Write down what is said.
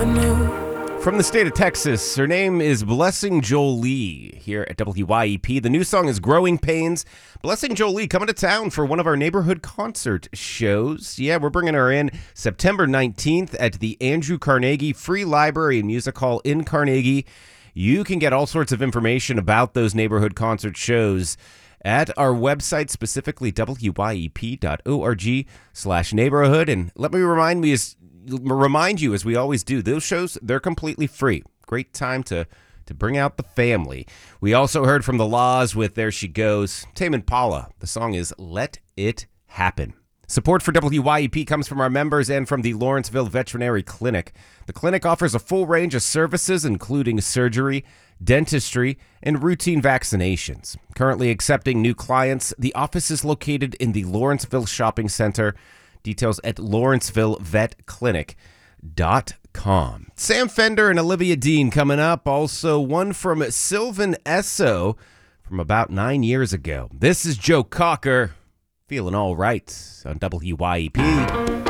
From the state of Texas, her name is Blessing Jolie here at WYEP. The new song is Growing Pains. Blessing Jolie coming to town for one of our neighborhood concert shows. Yeah, we're bringing her in September 19th at the Andrew Carnegie Free Library and Music Hall in Carnegie. You can get all sorts of information about those neighborhood concert shows at our website, specifically wyep.org/neighborhood. And let me remind you, as we always do, those shows, they're completely free. Great time to bring out the family. We also heard from The Laws with There She Goes. Tame Impala. The song is Let It Happen. Support for WYEP comes from our members and from the Lawrenceville Veterinary Clinic. The clinic offers a full range of services, including surgery, dentistry, and routine vaccinations. Currently accepting new clients, the office is located in the Lawrenceville Shopping Center. Details at lawrencevilletclinic.com. Sam Fender and Olivia Dean coming up. Also, one from Sylvan Esso from about 9 years ago. This is Joe Cocker, feeling all right on WYEP.